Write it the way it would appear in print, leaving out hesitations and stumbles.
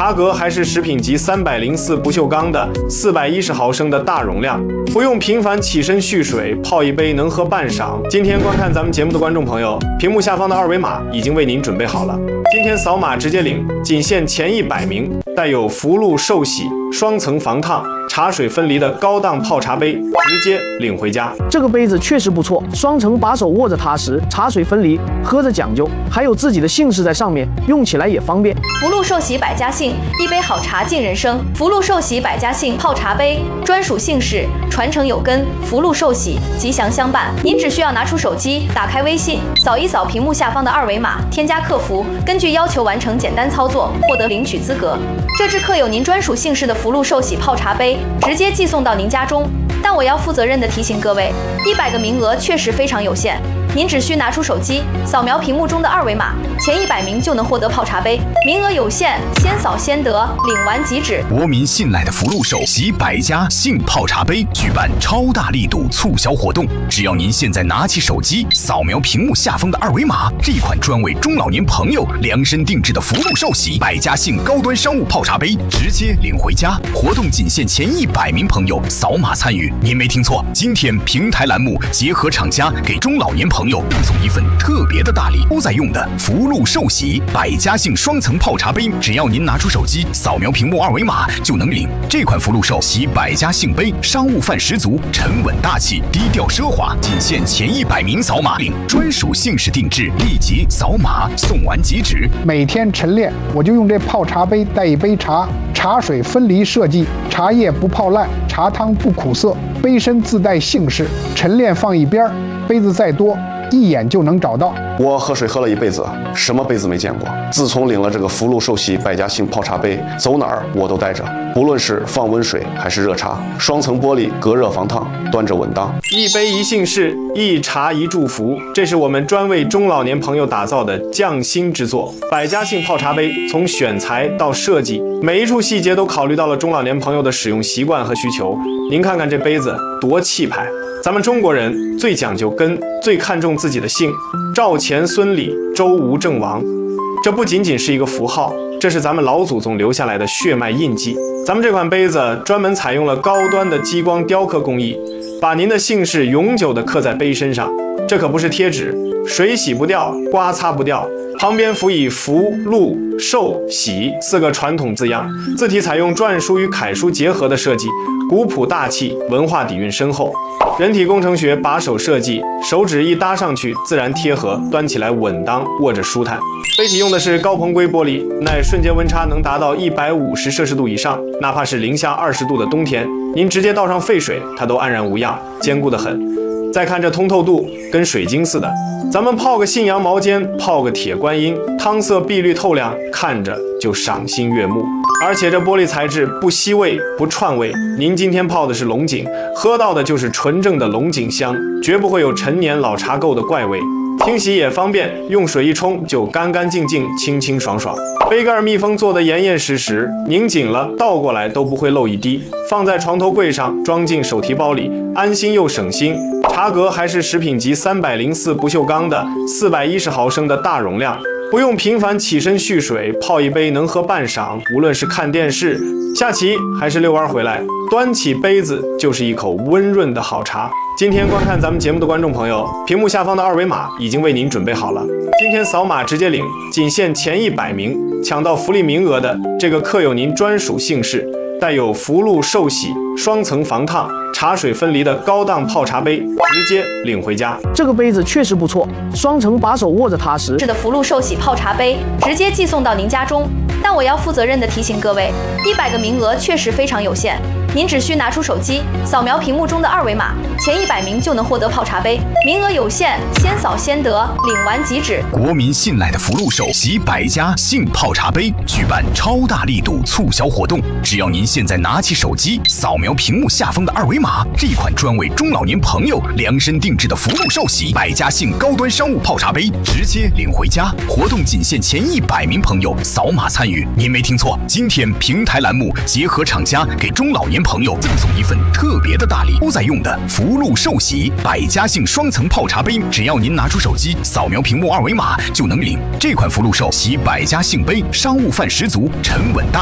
茶格还是食品级304不锈钢的410毫升的大容量，不用频繁起身蓄水，泡一杯能喝半晌。今天观看咱们节目的观众朋友，屏幕下方的二维码已经为您准备好了，今天扫码直接领，仅限前100名，带有福禄寿喜、双层防烫、茶水分离的高档泡茶杯，直接领回家。 这个杯子确实不错，双层把手握着踏实，茶水分离，喝着讲究，还有自己的姓氏在上面，用起来也方便。 福禄寿喜百家姓，一杯好茶敬人生。福禄寿喜百家姓泡茶杯，专属姓氏，传承有根，福禄寿喜，吉祥相伴。您只需要拿出手机，打开微信，扫一扫屏幕下方的二维码，添加客服，根据要求完成简单操作，获得领取资格。这支刻有您专属姓氏的福禄寿喜泡茶杯，直接寄送到您家中。但我要负责任地提醒各位，100个名额确实非常有限，您只需拿出手机，扫描屏幕中的二维码，前100名就能获得泡茶杯，名额有限，先扫先得，领完即止。 国民信赖的福禄寿喜百家姓泡茶杯举办超大力度促销活动，只要您现在拿起手机，扫描屏幕下方的二维码，这款专为中老年朋友量身定制的福禄寿喜百家姓高端商务泡茶杯，直接领回家。活动仅限前100名朋友扫码参与。您没听错，今天平台栏目结合厂家给中老年朋友赠送一份特别的大礼，都在用的福禄寿喜百家姓双层泡茶杯，只要您拿出手机扫描屏幕二维码就能领。这款福禄寿喜百家姓杯商务范十足，沉稳大气，低调奢华，仅限前100名扫码领，专属姓氏定制，立即扫码送完即止。 每天晨练我就用这泡茶杯带一杯茶，茶水分离设计，茶叶不泡烂，茶汤不苦涩，杯身自带姓氏，晨练放一边，杯子再多一眼就能找到。 我喝水喝了一辈子，什么杯子没见过。自从领了这个福禄寿喜百家姓泡茶杯，走哪儿我都带着，不论是放温水还是热茶，双层玻璃隔热防烫，端着稳当。 一杯一姓氏，一茶一祝福，这是我们专为中老年朋友打造的匠心之作。百家姓泡茶杯从选材到设计，每一处细节都考虑到了中老年朋友的使用习惯和需求。您看看这杯子多气派！咱们中国人最讲究根，最看重自己的姓，赵钱孙李周吴郑王。这不仅仅是一个符号，这是咱们老祖宗留下来的血脉印记。咱们这款杯子专门采用了高端的激光雕刻工艺，把您的姓氏永久地刻在杯身上。这可不是贴纸，水洗不掉，刮擦不掉。旁边辅以福、禄、寿、喜4个传统字样，字体采用篆书与楷书结合的设计，古朴大气，文化底蕴深厚。人体工程学把手设计，手指一搭上去自然贴合，端起来稳当，握着舒坦。杯体用的是高硼硅玻璃，耐瞬间温差能达到150摄氏度以上，哪怕是零下20度的冬天，您直接倒上沸水，它都安然无恙，坚固得很。再看这通透度，跟水晶似的。咱们泡个信阳毛尖，泡个铁观音，汤色碧绿透亮，看着就赏心悦目。而且这玻璃材质不吸味不串味，您今天泡的是龙井，喝到的就是纯正的龙井香，绝不会有陈年老茶垢的怪味。清洗也方便，用水一冲就干干净净、清清爽爽。杯盖密封做得严严实实，拧紧了倒过来都不会漏一滴。放在床头柜上，装进手提包里，安心又省心。茶格还是食品级304不锈钢的410毫升的大容量，不用频繁起身蓄水，泡一杯能喝半晌。无论是看电视、下棋还是遛弯回来，端起杯子就是一口温润的好茶。今天观看咱们节目的观众朋友，屏幕下方的二维码已经为您准备好了，今天扫码直接领，仅限前100名，抢到福利名额的这个刻有您专属姓氏，带有福禄寿喜、双层防烫、茶水分离的高档泡茶杯，直接领回家。 这个杯子确实不错，双层把手握着踏实。 是的福禄寿喜泡茶杯，直接寄送到您家中。但我要负责任地提醒各位，100个名额确实非常有限，您只需拿出手机，扫描屏幕中的二维码，前100名就能获得泡茶杯，名额有限，先扫先得，领完即止。 国民信赖的福禄寿喜百家姓泡茶杯举办超大力度促销活动，只要您现在拿起手机，扫描屏幕下方的二维码，这款专为中老年朋友量身定制的福禄寿喜百家姓高端商务泡茶杯，直接领回家。活动仅限前100名朋友扫码参与。您没听错，今天平台栏目结合厂家给中老年朋友赠送一份特别的大礼，都在用的福禄寿喜百家姓双层泡茶杯，只要您拿出手机，扫描屏幕二维码就能领。这款福禄寿喜百家姓杯商务范十足，沉稳大